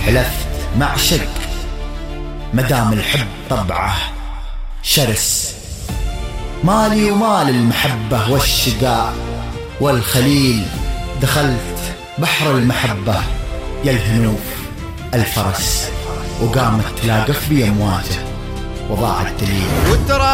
حلفت مع شق مدام الحب طبعه شرس. مالي ومال المحبة والشقاء والخليل، دخلت بحر المحبة يا الهنوف الفرس، وقامت تلاقف بي أمواجه وضاع الدليل.